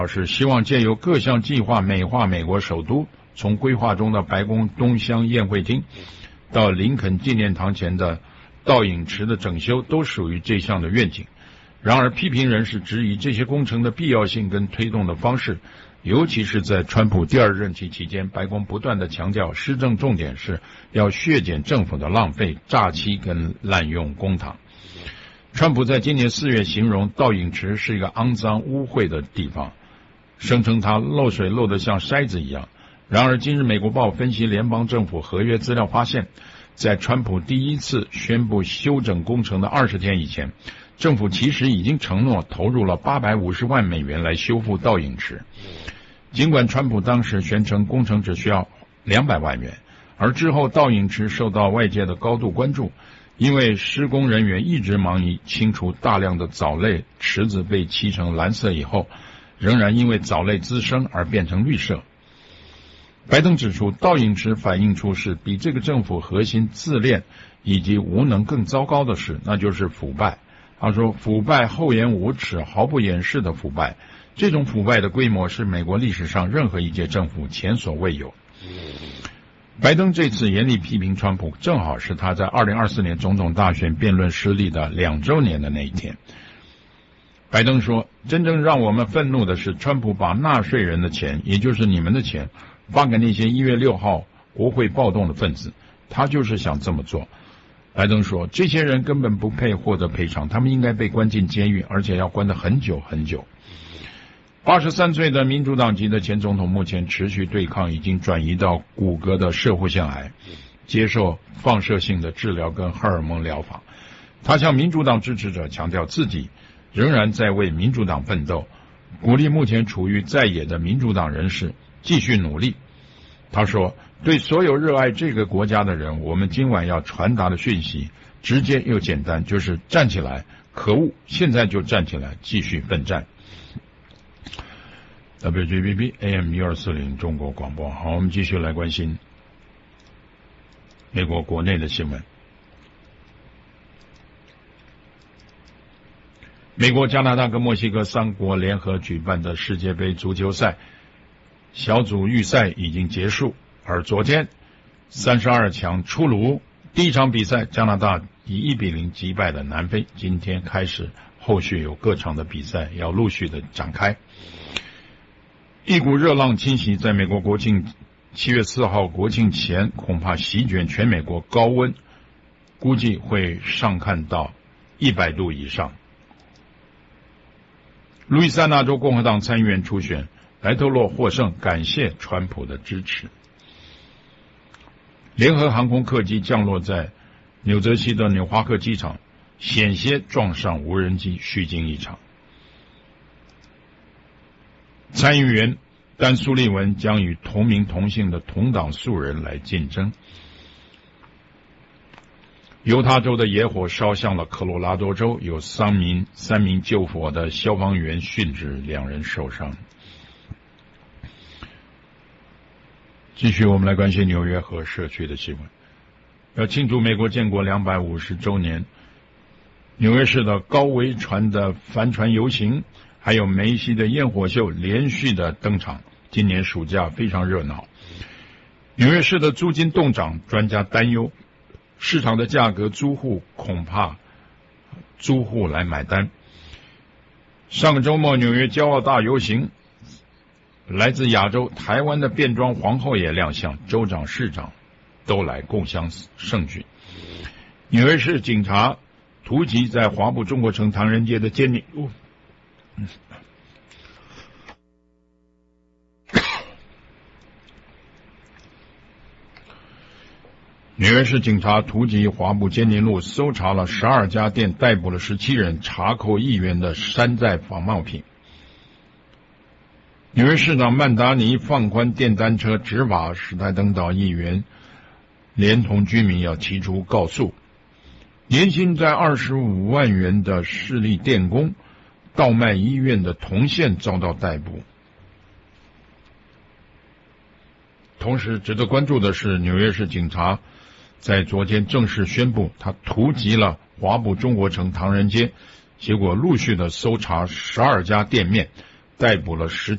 表示希望借由各项计划美化美国首都，从规划中的白宫东厢宴会厅到林肯纪念堂前的倒影池的整修，都属于这项的愿景。然而，批评人士质疑这些工程的必要性跟推动的方式，尤其是在川普第二任期期间，白宫不断的强调施政重点是要削减政府的浪费、诈欺跟滥用公帑。川普在今年4月形容倒影池是一个肮脏污秽的地方，声称它漏水漏得像筛子一样。然而，今日美国报分析联邦政府合约资料发现，在川普第一次宣布修整工程的20天以前，政府其实已经承诺投入了850万美元来修复倒影池。尽管川普当时宣称工程只需要200万元，而之后倒影池受到外界的高度关注，因为施工人员一直忙于清除大量的藻类，池子被漆成蓝色以后，仍然因为藻类滋生而变成绿色。拜登指出，倒影池反映出是比这个政府核心自恋以及无能更糟糕的事，那就是腐败。他说，腐败厚颜无耻、毫不掩饰的腐败，这种腐败的规模是美国历史上任何一届政府前所未有。拜登这次严厉批评川普，正好是他在2024年总统大选辩论失利的2周年的那一天。拜登说，真正让我们愤怒的是川普把纳税人的钱，也就是你们的钱，发给那些1月6号国会暴动的分子，他就是想这么做。拜登说，这些人根本不配获得赔偿，他们应该被关进监狱，而且要关得很久很久。83岁的民主党籍的前总统目前持续对抗，已经转移到骨骼的摄护腺癌，接受放射性的治疗跟荷尔蒙疗法。他向民主党支持者强调自己仍然在为民主党奋斗，鼓励目前处于在野的民主党人士继续努力。他说，对所有热爱这个国家的人，我们今晚要传达的讯息直接又简单，就是站起来，可恶，现在就站起来，继续奋战。WJBB AM 1240中国广播。好，我们继续来关心美国国内的新闻。美国、加拿大跟墨西哥3国联合举办的世界杯足球赛小组预赛已经结束，而昨天32强出炉，第一场比赛加拿大以1-0击败了南非，今天开始后续有各场的比赛要陆续的展开。一股热浪侵袭，在美国国庆7月4号国庆前恐怕席卷全美国，高温估计会上看到100度以上。路易斯安那州共和党参议员初选，莱特洛获胜，感谢川普的支持。联合航空客机降落在纽泽西的纽华克机场，险些撞上无人机，虚惊一场。参议员丹·苏利文将与同名同姓的同党素人来竞争。犹他州的野火烧向了科罗拉多州，有3名救火的消防员殉职，2人受伤。继续我们来关心纽约和社区的新闻。要庆祝美国建国250周年，纽约市的高桅船的帆船游行还有梅西的焰火秀连续的登场，今年暑假非常热闹。纽约市的租金冻涨，专家担忧市场的价格，租户恐怕租户来买单。上个周末纽约骄傲大游行，来自亚洲台湾的变装皇后也亮相，州长市长都来共襄盛举。纽约市警察突击在华埠中国城唐人街的监理纽约市警察突击华埠坚宁路，搜查了12家店，逮捕了17人，查扣1亿元的山寨仿冒品。纽约市长曼达尼放宽电单车执法，史泰登岛议员连同居民要提出告诉。年薪在25万元的市立电工倒卖医院的铜线遭到逮捕。同时值得关注的是，纽约市警察在昨天正式宣布，他突击了华埠中国城唐人街，结果陆续的搜查12家店面，逮捕了17